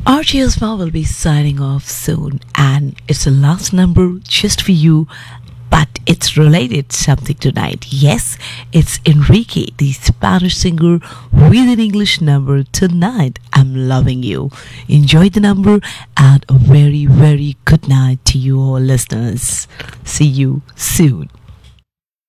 RJ Osma will be signing off soon, and it's the last number just for you. But it's related something tonight. Yes, it's Enrique, the Spanish singer, with an English number tonight. I'm loving you. Enjoy the number, and a very, very good night to you all listeners. See you soon.